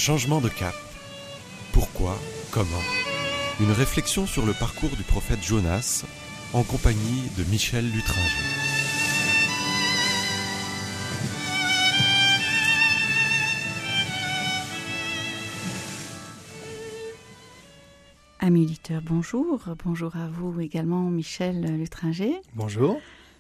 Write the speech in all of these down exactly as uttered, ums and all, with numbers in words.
Changement de cap. Pourquoi ? Comment ? Une réflexion sur le parcours du prophète Jonas en compagnie de Michel Lutringer. Amis auditeurs, bonjour. Bonjour à vous également, Michel Lutringer. Bonjour.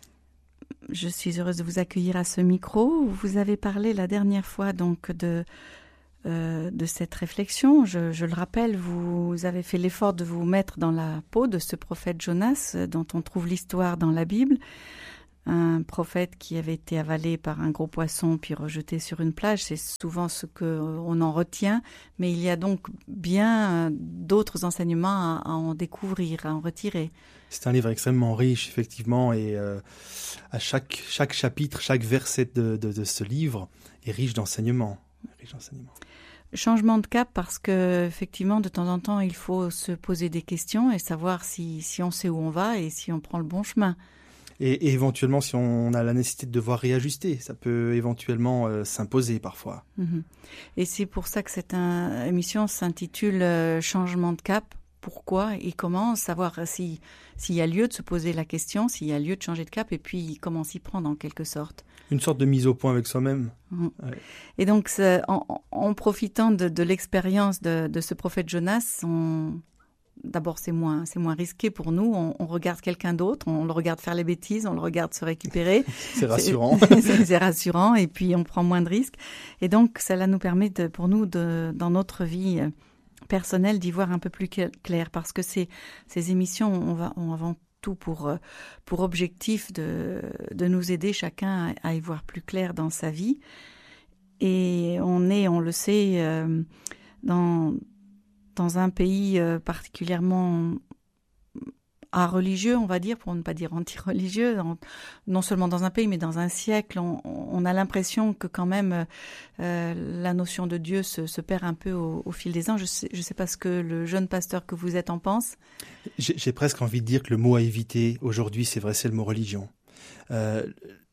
Je suis heureuse de vous accueillir à ce micro. Vous avez parlé la dernière fois donc de, euh, de cette réflexion. Je, je le rappelle, vous avez fait l'effort de vous mettre dans la peau de ce prophète Jonas, dont on trouve l'histoire dans la Bible. Un prophète qui avait été avalé par un gros poisson puis rejeté sur une plage, c'est souvent ce qu'on en retient, mais il y a donc bien d'autres enseignements à, à en découvrir, à en retirer. C'est un livre extrêmement riche, effectivement, et euh, à chaque, chaque chapitre, chaque verset de, de, de ce livre est riche d'enseignements. Riche d'enseignements. Changement de cap parce que effectivement, de temps en temps, il faut se poser des questions et savoir si, si on sait où on va et si on prend le bon chemin. Et, et éventuellement, si on a la nécessité de devoir réajuster, ça peut éventuellement euh, s'imposer parfois. Mmh. Et c'est pour ça que cette un, émission s'intitule euh, « Changement de cap ». Pourquoi et comment, savoir si, s'il y a lieu de se poser la question, s'il y a lieu de changer de cap et puis comment s'y prendre en quelque sorte. Une sorte de mise au point avec soi-même. Mmh. Ouais. Et donc, en, en profitant de, de l'expérience de, de ce prophète Jonas, on... D'abord, c'est moins, c'est moins risqué pour nous. On, on regarde quelqu'un d'autre, on le regarde faire les bêtises, on le regarde se récupérer. C'est rassurant. c'est, c'est rassurant et puis on prend moins de risques. Et donc, cela nous permet, de, pour nous, de, dans notre vie personnelle, d'y voir un peu plus clair. Parce que ces, ces émissions on va, ont avant tout pour, pour objectif de, de nous aider chacun à, à y voir plus clair dans sa vie. Et on est, on le sait, euh, dans... dans un pays euh, particulièrement à religieux, on va dire, pour ne pas dire anti-religieux, en, non seulement dans un pays, mais dans un siècle, on, on a l'impression que quand même euh, la notion de Dieu se, se perd un peu au, au fil des ans. Je sais, je sais pas ce que le jeune pasteur que vous êtes en pense. J'ai, j'ai presque envie de dire que le mot à éviter aujourd'hui, c'est vrai, c'est le mot religion. Euh,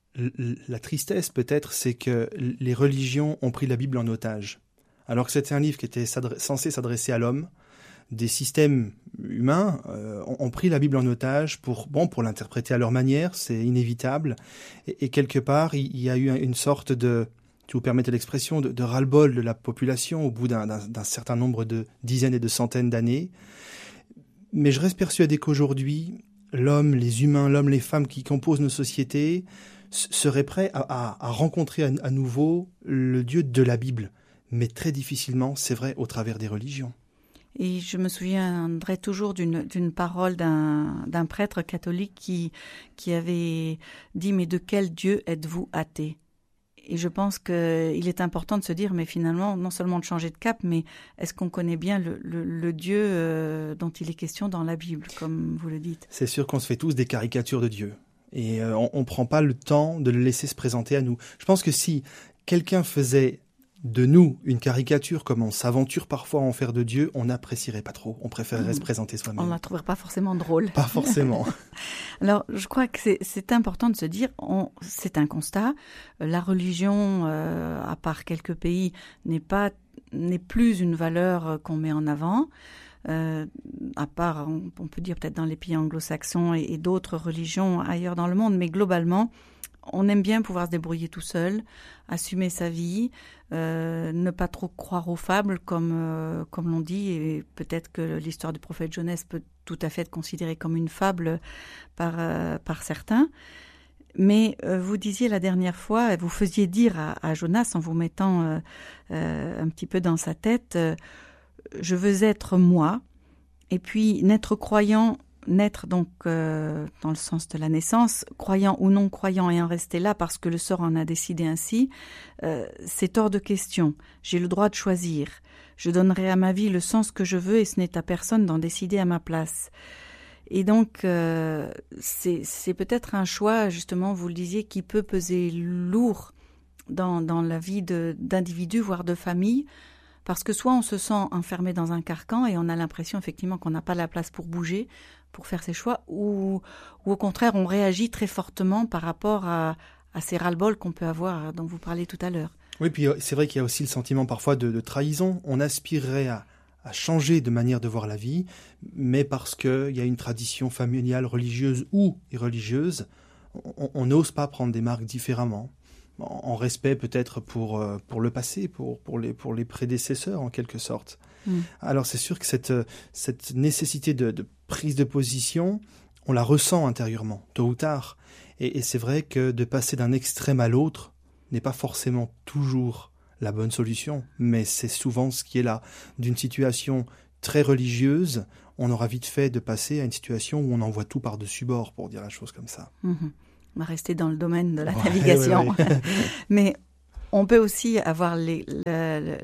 la tristesse peut-être, c'est que les religions ont pris la Bible en otage. Alors que c'était un livre qui était s'adre- censé s'adresser à l'homme, des systèmes humains euh, ont, ont pris la Bible en otage pour, bon, pour l'interpréter à leur manière, c'est inévitable. Et, et quelque part, il, il y a eu une sorte de, si vous permettez l'expression, de, de ras-le-bol de la population au bout d'un, d'un, d'un certain nombre de dizaines et de centaines d'années. Mais je reste persuadé qu'aujourd'hui, l'homme, les humains, l'homme, les femmes qui composent nos sociétés seraient prêts à, à, à rencontrer à, à nouveau le Dieu de la Bible. Mais très difficilement, c'est vrai, au travers des religions. Et je me souviendrai toujours d'une, d'une parole d'un, d'un prêtre catholique qui, qui avait dit « Mais de quel Dieu êtes-vous athée ?» Et je pense qu'il est important de se dire, mais finalement, non seulement de changer de cap, mais est-ce qu'on connaît bien le, le, le Dieu euh, dont il est question dans la Bible, comme vous le dites ? C'est sûr qu'on se fait tous des caricatures de Dieu. Et euh, on ne prend pas le temps de le laisser se présenter à nous. Je pense que si quelqu'un faisait de nous une caricature comme on s'aventure parfois à en faire de Dieu, on n'apprécierait pas trop. On préférerait mmh. se présenter soi-même. On ne la trouverait pas forcément drôle. Pas forcément. Alors, je crois que c'est, c'est important de se dire, on, c'est un constat. La religion, euh, à part quelques pays, n'est pas, n'est plus une valeur qu'on met en avant. Euh, à part, on, on peut dire peut-être dans les pays anglo-saxons et, et d'autres religions ailleurs dans le monde, mais globalement, on aime bien pouvoir se débrouiller tout seul, assumer sa vie, euh, ne pas trop croire aux fables comme, euh, comme l'on dit, et peut-être que l'histoire du prophète Jonas peut tout à fait être considérée comme une fable par, euh, par certains. Mais euh, vous disiez la dernière fois, vous faisiez dire à, à Jonas en vous mettant euh, euh, un petit peu dans sa tête, euh, je veux être moi, et puis n'être croyant, naître donc euh, dans le sens de la naissance, croyant ou non croyant et en rester là parce que le sort en a décidé ainsi, euh, c'est hors de question. J'ai le droit de choisir. Je donnerai à ma vie le sens que je veux et ce n'est à personne d'en décider à ma place. Et donc, euh, c'est, c'est peut-être un choix, justement, vous le disiez, qui peut peser lourd dans, dans la vie de, d'individus, voire de familles, parce que soit on se sent enfermé dans un carcan et on a l'impression effectivement qu'on n'a pas la place pour bouger, pour faire ses choix, ou, ou au contraire on réagit très fortement par rapport à, à ces ras-le-bol qu'on peut avoir, dont vous parlez tout à l'heure. Oui, puis c'est vrai qu'il y a aussi le sentiment parfois de, de trahison. On aspirerait à, à changer de manière de voir la vie, mais parce qu'il y a une tradition familiale religieuse ou irreligieuse, on n'ose pas prendre des marques différemment, en respect peut-être pour, pour le passé, pour, pour, les, pour les prédécesseurs en quelque sorte. Mmh. Alors c'est sûr que cette, cette nécessité de, de prise de position, on la ressent intérieurement, tôt ou tard. Et, et c'est vrai que de passer d'un extrême à l'autre n'est pas forcément toujours la bonne solution, mais c'est souvent ce qui est là. D'une situation très religieuse, on aura vite fait de passer à une situation où on envoie tout par-dessus bord, pour dire la chose comme ça. Mmh. On va rester dans le domaine de la ouais, navigation. Ouais, ouais. Mais on peut aussi avoir les, la, la,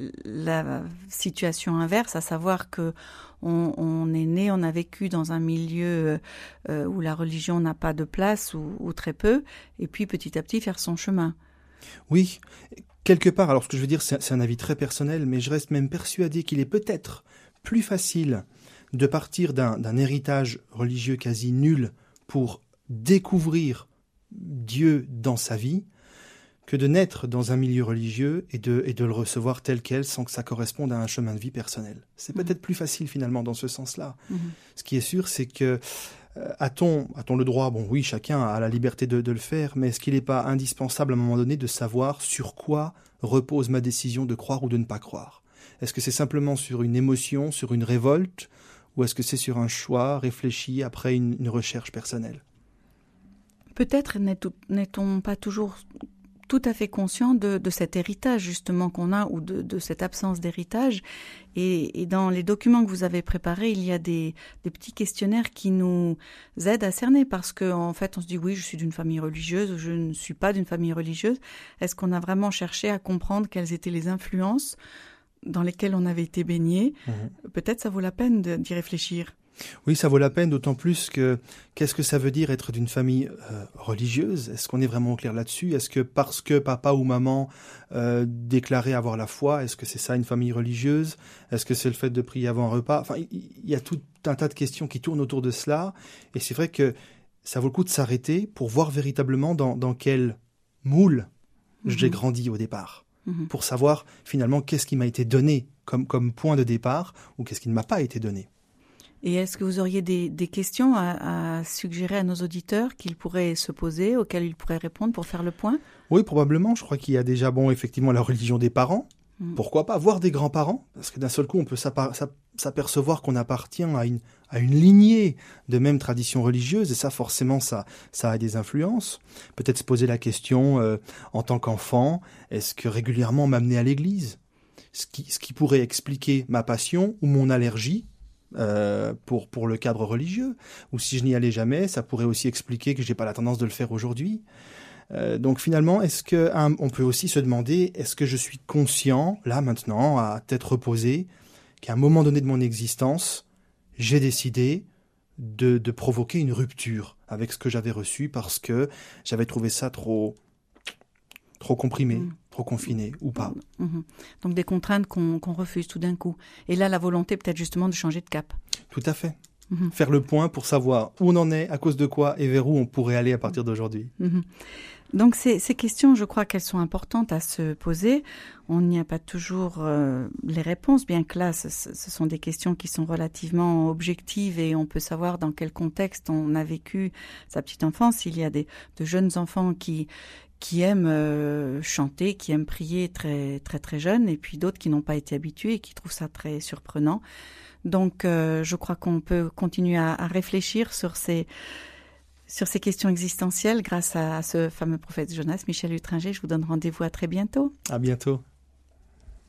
la situation inverse, à savoir que on, on est né, on a vécu dans un milieu euh, où la religion n'a pas de place ou, ou très peu, et puis petit à petit faire son chemin. Oui, quelque part, alors ce que je veux dire, c'est, c'est un avis très personnel, mais je reste même persuadé qu'il est peut-être plus facile de partir d'un, d'un héritage religieux quasi nul pour découvrir Dieu dans sa vie, que de naître dans un milieu religieux et de, et de le recevoir tel quel sans que ça corresponde à un chemin de vie personnel. C'est mmh. peut-être plus facile finalement dans ce sens-là. Mmh. Ce qui est sûr, c'est que euh, a-t-on, a-t-on le droit, bon oui, chacun a la liberté de, de le faire, mais est-ce qu'il n'est pas indispensable à un moment donné de savoir sur quoi repose ma décision de croire ou de ne pas croire ? Est-ce que c'est simplement sur une émotion, sur une révolte, ou est-ce que c'est sur un choix réfléchi après une, une recherche personnelle ? Peut-être n'est-on pas toujours tout à fait conscient de, de cet héritage justement qu'on a ou de, de cette absence d'héritage. Et, et dans les documents que vous avez préparés, il y a des, des petits questionnaires qui nous aident à cerner parce qu'en en fait, on se dit oui, je suis d'une famille religieuse ou je ne suis pas d'une famille religieuse. Est-ce qu'on a vraiment cherché à comprendre quelles étaient les influences dans lesquelles on avait été baigné ? Mmh. Peut-être ça vaut la peine de, d'y réfléchir. Oui, ça vaut la peine, d'autant plus que qu'est-ce que ça veut dire être d'une famille euh, religieuse ? Est-ce qu'on est vraiment au clair là-dessus ? Est-ce que parce que papa ou maman euh, déclarait avoir la foi, est-ce que c'est ça une famille religieuse ? Est-ce que c'est le fait de prier avant un repas ? Enfin, il y a tout un tas de questions qui tournent autour de cela, et c'est vrai que ça vaut le coup de s'arrêter pour voir véritablement dans, dans quel moule mmh. j'ai grandi au départ, mmh. pour savoir finalement qu'est-ce qui m'a été donné comme, comme point de départ ou qu'est-ce qui ne m'a pas été donné. Et est-ce que vous auriez des, des questions à, à suggérer à nos auditeurs qu'ils pourraient se poser, auxquelles ils pourraient répondre pour faire le point ? Oui, probablement. Je crois qu'il y a déjà, bon, effectivement, la religion des parents. Mmh. Pourquoi pas voir des grands-parents ? Parce que d'un seul coup, on peut s'apercevoir qu'on appartient à une, à une lignée de même tradition religieuse. Et ça, forcément, ça, ça a des influences. Peut-être se poser la question, euh, en tant qu'enfant, est-ce que régulièrement on m'amenait à l'église ? Ce qui, ce qui pourrait expliquer ma passion ou mon allergie Euh, pour, pour le cadre religieux, ou si je n'y allais jamais, ça pourrait aussi expliquer que je n'ai pas la tendance de le faire aujourd'hui. Euh, donc finalement, est-ce que hein, on peut aussi se demander, est-ce que je suis conscient, là maintenant, à tête reposée, qu'à un moment donné de mon existence, j'ai décidé de, de provoquer une rupture avec ce que j'avais reçu parce que j'avais trouvé ça trop, trop comprimé, mmh. trop confiné, ou pas. Mmh. Donc des contraintes qu'on, qu'on refuse tout d'un coup. Et là, la volonté peut-être justement de changer de cap. Tout à fait. Mmh. Faire le point pour savoir où on en est, à cause de quoi, et vers où on pourrait aller à partir d'aujourd'hui. Mmh. Donc ces, ces questions, je crois qu'elles sont importantes à se poser. On n'y a pas toujours euh, les réponses, bien que là, ce, ce sont des questions qui sont relativement objectives et on peut savoir dans quel contexte on a vécu sa petite enfance. Il y a des, de jeunes enfants qui... qui aiment euh, chanter, qui aiment prier très très très jeunes, et puis d'autres qui n'ont pas été habitués et qui trouvent ça très surprenant. Donc, euh, je crois qu'on peut continuer à, à réfléchir sur ces sur ces questions existentielles grâce à, à ce fameux prophète Jonas. Michel Hutringer, je vous donne rendez-vous à très bientôt. À bientôt.